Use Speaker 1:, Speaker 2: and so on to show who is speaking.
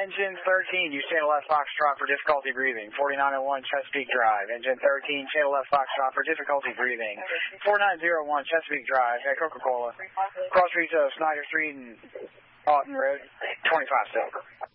Speaker 1: Engine 13, use channel left Foxtrot for difficulty breathing. 4901 Chesapeake Drive. Engine 13, channel left Foxtrot for difficulty breathing. 4901 Chesapeake Drive at Coca-Cola. Cross streets of Snyder Street and Autumn Road, 25 Silver.